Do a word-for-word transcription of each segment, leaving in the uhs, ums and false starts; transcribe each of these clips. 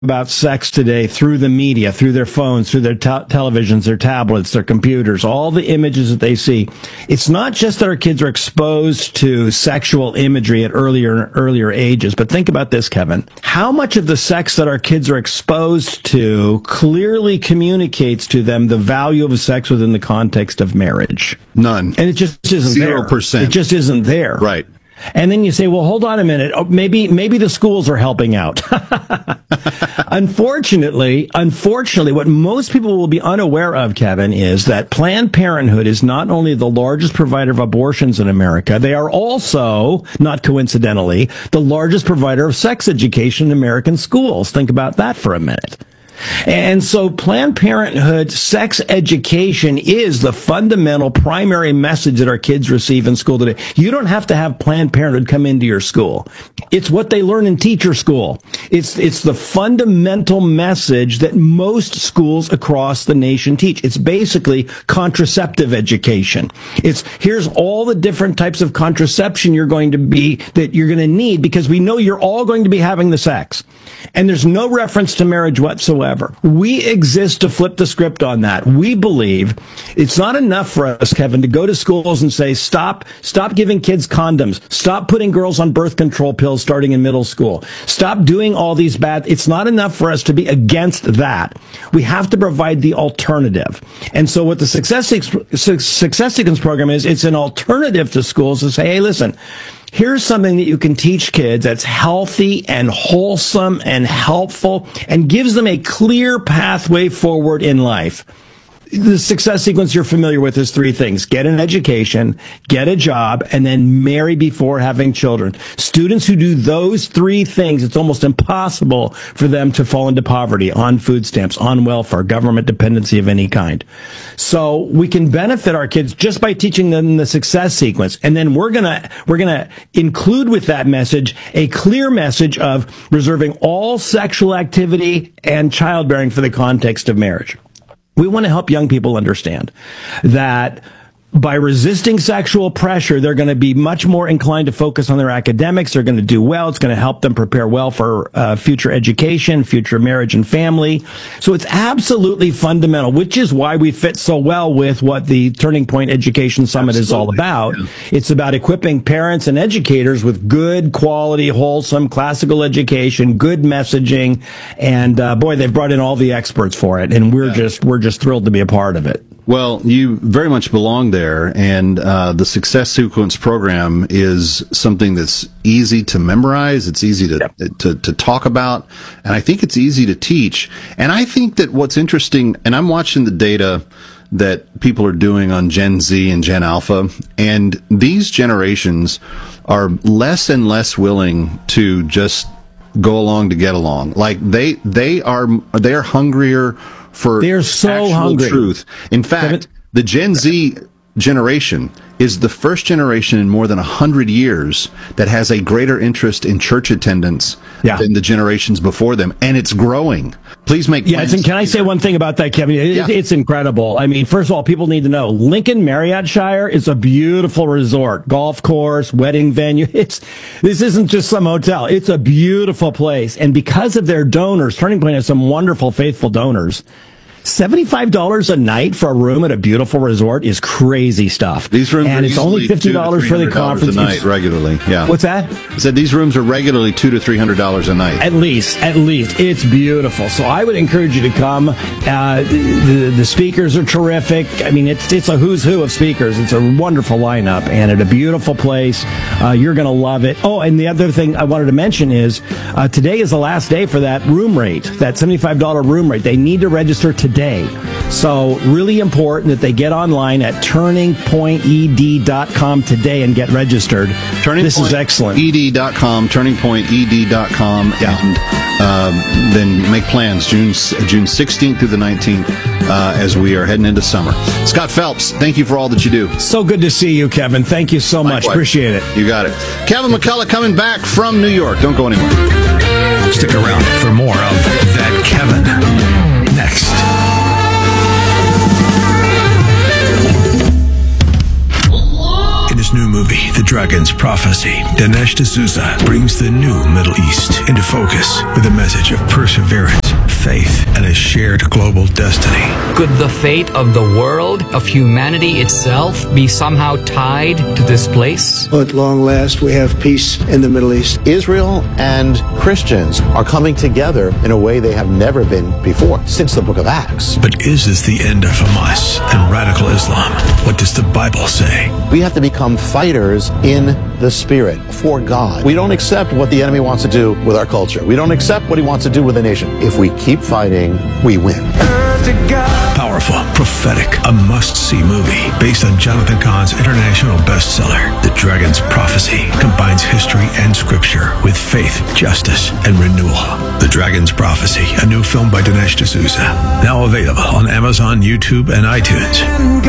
about sex today through the media, through their phones, through their te- televisions, their tablets, their computers, all the images that they see. It's not just that our kids are exposed to sexual imagery at earlier earlier ages, but think about this, Kevin. How much of the sex that our kids are exposed to clearly communicates to them the value of sex within the context of marriage? None. And it just isn't there. Zero percent. It just isn't there. Right. And then you say, well, hold on a minute. Oh, maybe, maybe the schools are helping out. Unfortunately, unfortunately, what most people will be unaware of, Kevin, is that Planned Parenthood is not only the largest provider of abortions in America, they are also, not coincidentally, the largest provider of sex education in American schools. Think about that for a minute. And so Planned Parenthood sex education is the fundamental primary message that our kids receive in school today. You don't have to have Planned Parenthood come into your school. It's what they learn in teacher school. It's, it's the fundamental message that most schools across the nation teach. It's basically contraceptive education. It's, here's all the different types of contraception you're going to be, that you're going to need, because we know you're all going to be having the sex. And there's no reference to marriage whatsoever. We exist to flip the script on that. We believe it's not enough for us, Kevin, to go to schools and say, stop, stop giving kids condoms. Stop putting girls on birth control pills starting in middle school. Stop doing all these bad. It's not enough for us to be against that. We have to provide the alternative. And so what the Success, Success Sequence program is, it's an alternative to schools to say, hey, listen, here's something that you can teach kids that's healthy and wholesome and helpful and gives them a clear pathway forward in life. The Success Sequence you're familiar with is three things. Get an education, get a job, and then marry before having children. Students who do those three things, it's almost impossible for them to fall into poverty, on food stamps, on welfare, government dependency of any kind. So we can benefit our kids just by teaching them the Success Sequence. And then we're gonna, we're gonna include with that message a clear message of reserving all sexual activity and childbearing for the context of marriage. We want to help young people understand that by resisting sexual pressure, they're going to be much more inclined to focus on their academics. They're going to do well. It's going to help them prepare well for uh, future education, future marriage and family. So it's absolutely fundamental, which is why we fit so well with what the Turning Point Education Summit absolutely. Is all about. Yeah. It's about equipping parents and educators with good, quality, wholesome, classical education, good messaging. And uh, boy, they've brought in all the experts for it. And we're yeah. just we're just thrilled to be a part of it. Well, you very much belong there, and uh, the Success Sequence program is something that's easy to memorize. It's easy to, yep. to to talk about, and I think it's easy to teach. And I think that what's interesting, and I'm watching the data that people are doing on Gen Z and Gen Alpha, and these generations are less and less willing to just go along to get along. Like they they are they are hungrier for They're so actual hungry. truth. In fact, the Gen Z generation is the first generation in more than a hundred years that has a greater interest in church attendance yeah. than the generations before them, and it's growing. Please make yeah. And can I say one thing about that, Kevin? It, yeah. It's incredible. I mean, first of all, people need to know Lincoln Marriott Shire is a beautiful resort, golf course, wedding venue. It's this isn't just some hotel. It's a beautiful place, and because of their donors, Turning Point has some wonderful, faithful donors. seventy-five dollars a night for a room at a beautiful resort is crazy stuff. These rooms and are it's only fifty dollars for the conference. A night regularly. Yeah. What's that? I said these rooms are regularly two to three hundred dollars a night. At least, at least, it's beautiful. So I would encourage you to come. Uh, the the speakers are terrific. I mean, it's it's a who's who of speakers. It's a wonderful lineup, and at a beautiful place. Uh, you're going to love it. Oh, and the other thing I wanted to mention is uh, today is the last day for that room rate, that seventy-five dollars room rate. They need to register today. So really important that they get online at turning point e d dot com today and get registered. Turning this is excellent. E D dot com, turning point e d dot com, yeah. and uh, then make plans June June sixteenth through the nineteenth uh, as we are heading into summer. Scott Phelps, thank you for all that you do. So good to see you, Kevin. Thank you so much. Likewise. Appreciate it. You got it. Kevin McCullough coming back from New York. Don't go anywhere. Stick around for more of That Kevin next. In his new movie, The Dragon Dragon's Prophecy, Dinesh D'Souza brings the new Middle East into focus with a message of perseverance, faith, and a shared global destiny. Could the fate of the world, of humanity itself, be somehow tied to this place? At long last, we have peace in the Middle East. Israel and Christians are coming together in a way they have never been before since the book of Acts. But is this the end of Hamas and radical Islam? What does the Bible say? We have to become fighters in the Spirit for God. We don't accept what the enemy wants to do with our culture. We don't accept what he wants to do with the nation. If we keep fighting, we win. Powerful, prophetic, a must-see movie based on Jonathan Cahn's international bestseller, The Dragon's Prophecy, combines history and scripture with faith, justice, and renewal. The Dragon's Prophecy, a new film by Dinesh D'Souza, now available on Amazon, YouTube, and iTunes.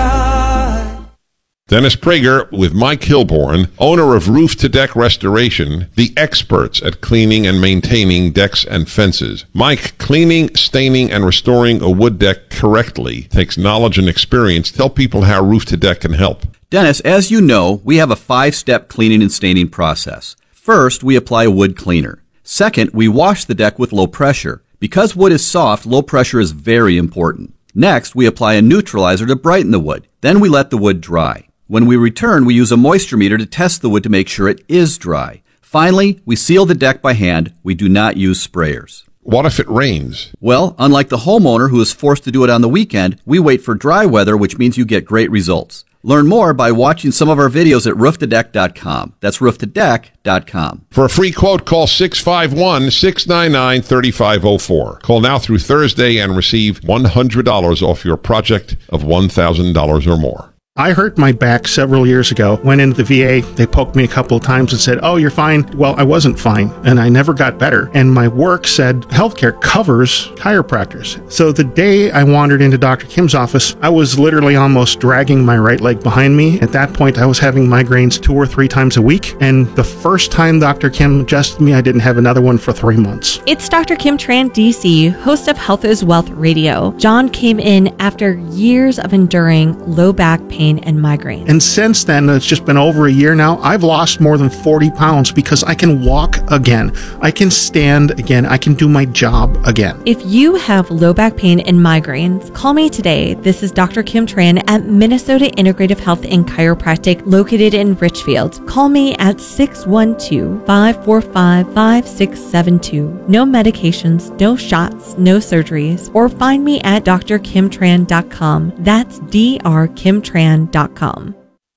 Dennis Prager with Mike Hilborn, owner of Roof to Deck Restoration, the experts at cleaning and maintaining decks and fences. Mike, cleaning, staining, and restoring a wood deck correctly takes knowledge and experience. Tell people how Roof to Deck can help. Dennis, as you know, we have a five-step cleaning and staining process. First, we apply a wood cleaner. Second, we wash the deck with low pressure. Because wood is soft, low pressure is very important. Next, we apply a neutralizer to brighten the wood. Then we let the wood dry. When we return, we use a moisture meter to test the wood to make sure it is dry. Finally, we seal the deck by hand. We do not use sprayers. What if it rains? Well, unlike the homeowner who is forced to do it on the weekend, we wait for dry weather, which means you get great results. Learn more by watching some of our videos at roof to deck dot com. That's roof to deck dot com. For a free quote, call six five one, six nine nine, three five zero four. Call now through Thursday and receive one hundred dollars off your project of one thousand dollars or more. I hurt my back several years ago, went into the V A, they poked me a couple of times and said, oh, you're fine. Well, I wasn't fine, and I never got better. And my work said healthcare covers chiropractors. So the day I wandered into Doctor Kim's office, I was literally almost dragging my right leg behind me. At that point, I was having migraines two or three times a week. And the first time Doctor Kim adjusted me, I didn't have another one for three months. It's Doctor Kim Tran, D C, host of Health is Wealth Radio. John came in after years of enduring low back pain and migraines. And since then, it's just been over a year now, I've lost more than forty pounds because I can walk again. I can stand again. I can do my job again. If you have low back pain and migraines, call me today. This is Doctor Kim Tran at Minnesota Integrative Health and Chiropractic located in Richfield. Call me at six one two, five four five, five six seven two. No medications, no shots, no surgeries. Or find me at d r kim tran dot com. That's D R kim tran dot com.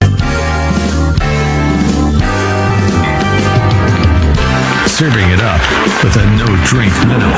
Serving it up with a no-drink minimum.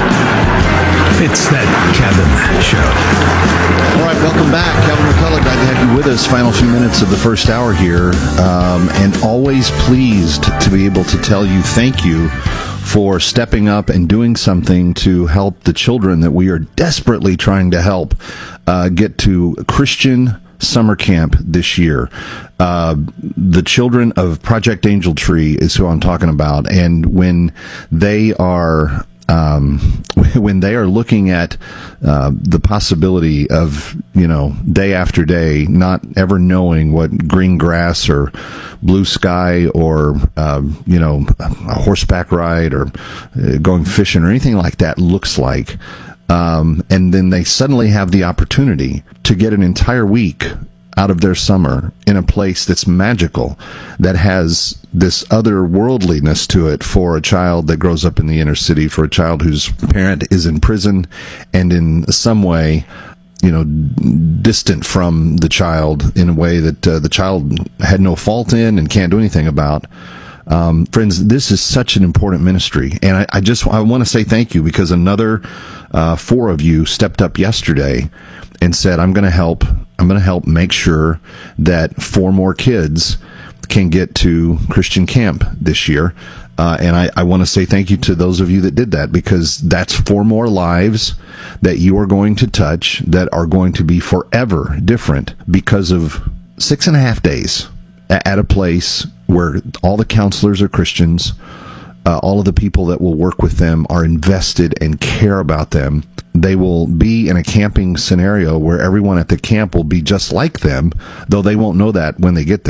It's That Kevin Show. All right, welcome back. Kevin McCullough, glad to have you with us. Final few minutes of the first hour here. Um, and always pleased to be able to tell you thank you for stepping up and doing something to help the children that we are desperately trying to help uh, get to Christian summer camp this year. Uh, the children of Project Angel Tree is who I'm talking about. And when they are, um, when they are looking at, uh, the possibility of, you know, day after day, not ever knowing what green grass or blue sky or, uh, you know, a horseback ride or uh, going fishing or anything like that looks like, Um, and then they suddenly have the opportunity to get an entire week out of their summer in a place that's magical, that has this otherworldliness to it for a child that grows up in the inner city, for a child whose parent is in prison and in some way, you know, distant from the child in a way that uh, the child had no fault in and can't do anything about. Um, friends, this is such an important ministry, and I, I just I want to say thank you because another uh, four of you stepped up yesterday and said, "I'm going to help. I'm going to help make sure that four more kids can get to Christian camp this year." Uh, and I, I want to say thank you to those of you that did that, because that's four more lives that you are going to touch that are going to be forever different because of six and a half days at a place where all the counselors are Christians, uh, all of the people that will work with them are invested and care about them. They will be in a camping scenario where everyone at the camp will be just like them, though they won't know that when they get there.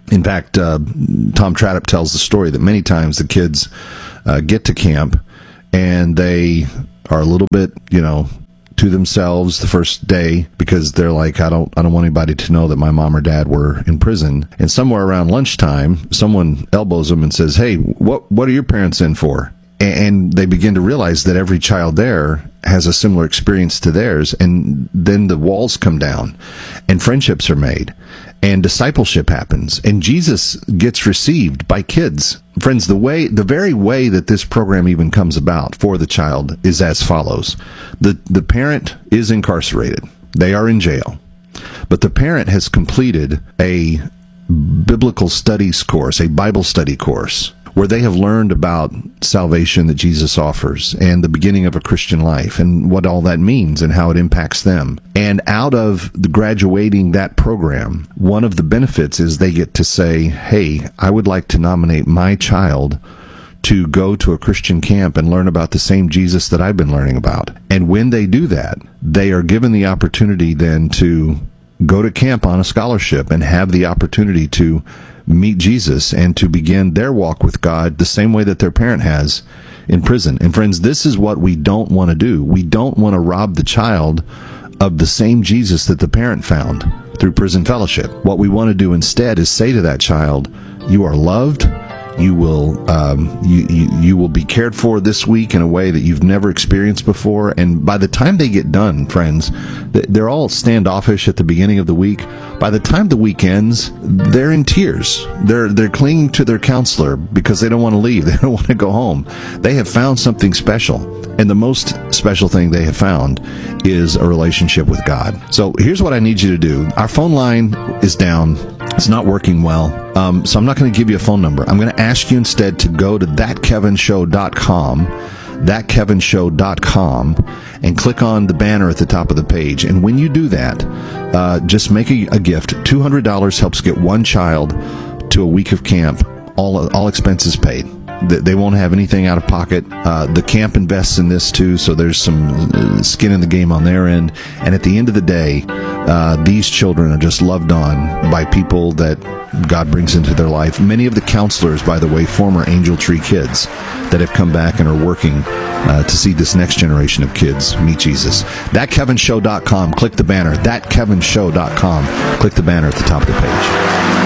In fact, uh, Tom Tradup tells the story that many times the kids uh, get to camp and they are a little bit, you know, to themselves the first day because they're like, I don't, I don't want anybody to know that my mom or dad were in prison. And somewhere around lunchtime, someone elbows them and says, "Hey, what, what are your parents in for?" And they begin to realize that every child there has a similar experience to theirs. And then the walls come down and friendships are made and discipleship happens and Jesus gets received by kids. Friends, the way, the very way that this program even comes about for the child is as follows. The, the parent is incarcerated. They are in jail. But the parent has completed a biblical studies course, a Bible study course, where they have learned about salvation that Jesus offers and the beginning of a Christian life and what all that means and how it impacts them. And out of the graduating that program, one of the benefits is they get to say, "Hey, I would like to nominate my child to go to a Christian camp and learn about the same Jesus that I've been learning about." And when they do that, they are given the opportunity then to go to camp on a scholarship and have the opportunity to meet Jesus and to begin their walk with God the same way that their parent has in prison. And friends, this is what we don't want to do. We don't want to rob the child of the same Jesus that the parent found through prison fellowship. What we want to do instead is say to that child, "You are loved. You will um, you, you you will be cared for this week in a way that you've never experienced before." And by the time they get done, friends, they're all standoffish at the beginning of the week. By the time the week ends, they're in tears. They're they're clinging to their counselor because they don't want to leave. They don't want to go home. They have found something special. And the most special thing they have found is a relationship with God. So here's what I need you to do. Our phone line is down. It's not working well. Um, so I'm not going to give you a phone number. I'm going to ask you instead to go to that kevin show dot com, that kevin show dot com, and click on the banner at the top of the page. And when you do that, uh, just make a, a gift. two hundred dollars helps get one child to a week of camp, all all expenses paid. They won't have anything out of pocket. Uh, the camp invests in this too, so there's some skin in the game on their end. And at the end of the day, uh, these children are just loved on by people that God brings into their life. Many of the counselors, by the way, former Angel Tree kids that have come back and are working uh, to see this next generation of kids meet Jesus. that kevin show dot com. Click the banner. that kevin show dot com. Click the banner at the top of the page.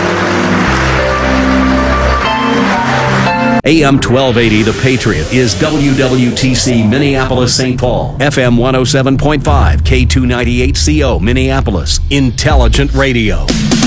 A M twelve eighty, The Patriot, is W W T C Minneapolis, Saint Paul. F M one oh seven point five, K two ninety-eight C O, Minneapolis. Intelligent Radio.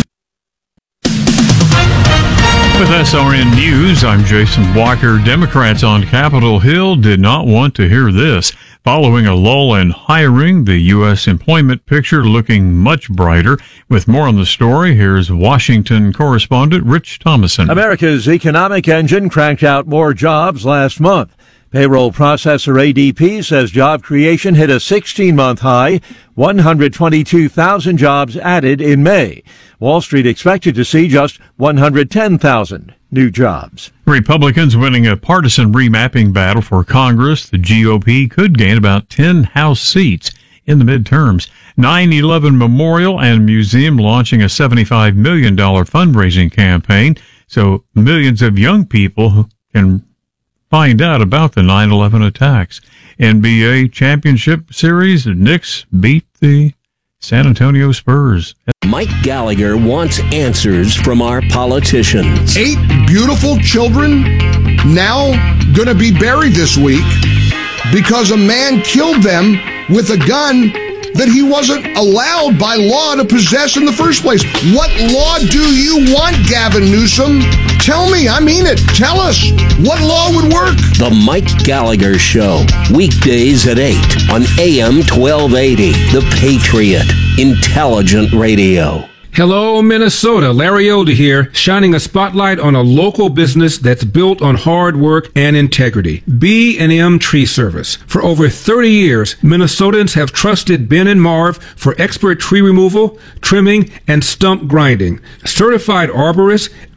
With S R N News, I'm Jason Walker. Democrats on Capitol Hill did not want to hear this. Following a lull in hiring, the U S employment picture looking much brighter. With more on the story, here's Washington correspondent Rich Thomason. America's economic engine cranked out more jobs last month. Payroll processor A D P says job creation hit a sixteen-month high, one hundred twenty-two thousand jobs added in May. Wall Street expected to see just one hundred ten thousand new jobs. Republicans winning a partisan remapping battle for Congress. The G O P could gain about ten House seats in the midterms. nine eleven Memorial and Museum launching a seventy-five million dollars fundraising campaign so millions of young people can find out about the nine eleven attacks. N B A Championship Series, the Knicks beat the San Antonio Spurs. Mike Gallagher wants answers from our politicians. Eight beautiful children now going to be buried this week because a man killed them with a gun that he wasn't allowed by law to possess in the first place. What law do you want, Gavin Newsom? Tell me, I mean it. Tell us, what law would work? The Mike Gallagher Show, weekdays at eight on A M twelve eighty, The Patriot, Intelligent Radio. Hello, Minnesota. Larry Elder here, shining a spotlight on a local business that's built on hard work and integrity. B and M Tree Service. For over thirty years, Minnesotans have trusted Ben and Marv for expert tree removal, trimming, and stump grinding. Certified arborists,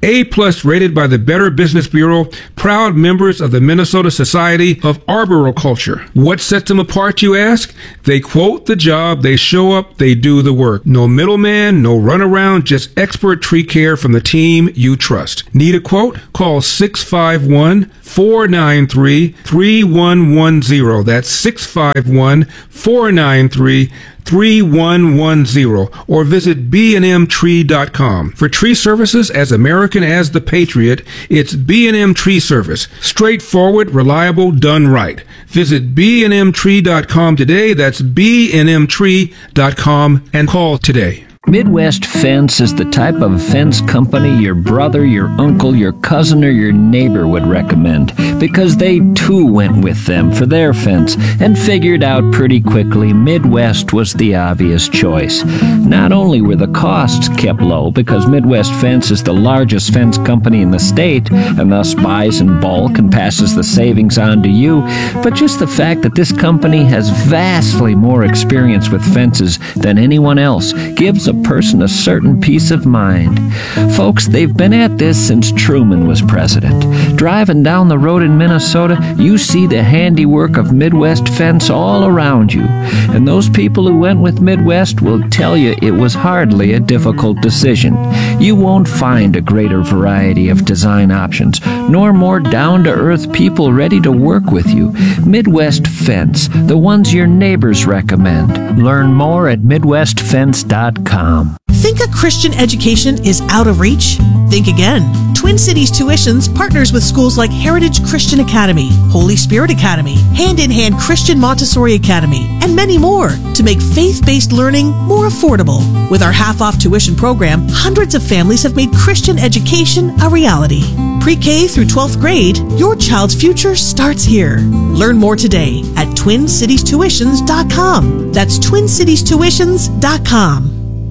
A plus rated by the Better Business Bureau, proud members of the Minnesota Society of Arboriculture. What sets them apart, you ask? They quote the job, they show up, they do the work. No middleman, no runaround, just expert tree care from the team you trust. Need a quote? Call six five one, four nine three, three one one zero. That's six five one, four nine three, three one one zero, or visit b and m tree dot com. For tree services as American as the Patriot, it's B and M Tree Service. Straightforward, reliable, done right. Visit b and m tree dot com today. That's b and m tree dot com and call today. Midwest Fence is the type of fence company your brother, your uncle, your cousin, or your neighbor would recommend, because they too went with them for their fence and figured out pretty quickly Midwest was the obvious choice. Not only were the costs kept low, because Midwest Fence is the largest fence company in the state and thus buys in bulk and passes the savings on to you, but just the fact that this company has vastly more experience with fences than anyone else gives a person a certain peace of mind. Folks, they've been at this since Truman was president. Driving down the road in Minnesota, you see the handiwork of Midwest Fence all around you. And those people who went with Midwest will tell you it was hardly a difficult decision. You won't find a greater variety of design options, nor more down-to-earth people ready to work with you. Midwest Fence, the ones your neighbors recommend. Learn more at midwest fence dot com. Think a Christian education is out of reach? Think again. Twin Cities Tuitions partners with schools like Heritage Christian Academy, Holy Spirit Academy, Hand in Hand Christian Montessori Academy, and many more to make faith-based learning more affordable. With our half-off tuition program, hundreds of families have made Christian education a reality. Pre-K through twelfth grade, your child's future starts here. Learn more today at twin cities tuitions dot com. That's twin cities tuitions dot com.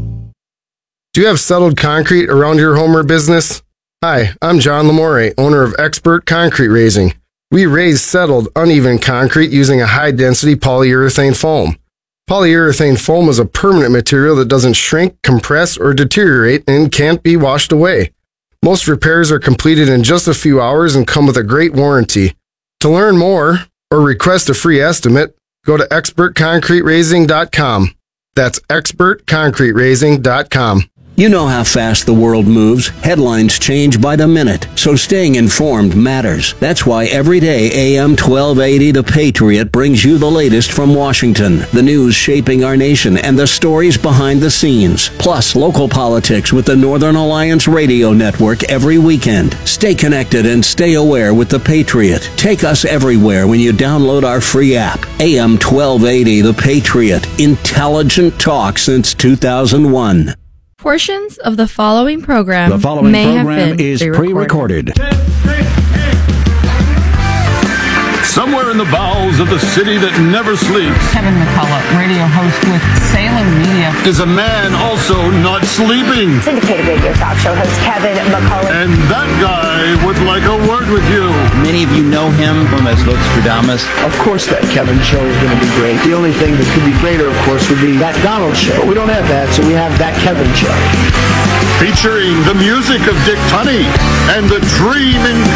Do you have settled concrete around your home or business? Hi, I'm John Lamore, owner of Expert Concrete Raising. We raise settled, uneven concrete using a high-density polyurethane foam. Polyurethane foam is a permanent material that doesn't shrink, compress, or deteriorate and can't be washed away. Most repairs are completed in just a few hours and come with a great warranty. To learn more or request a free estimate, go to expert concrete raising dot com. That's expert concrete raising dot com. You know how fast the world moves. Headlines change by the minute, so staying informed matters. That's why every day A M twelve eighty The Patriot brings you the latest from Washington, the news shaping our nation, and the stories behind the scenes. Plus, local politics with the Northern Alliance Radio Network every weekend. Stay connected and stay aware with The Patriot. Take us everywhere when you download our free app. A M twelve eighty The Patriot. Intelligent talk since two thousand one. Portions of the following program The following may program have been is pre-recorded. Somewhere in the bowels of the city that never sleeps, Kevin McCullough, radio host with Salem Media, is a man also not sleeping. Syndicated radio talk show host Kevin McCullough. And that guy would like a word with you. Many of you know him from as Nostradamus. Of course that Kevin show is going to be great. The only thing that could be greater, of course, would be that Donald show. But we don't have that, so we have that Kevin show. Featuring the music of Dick Tunney and the dream in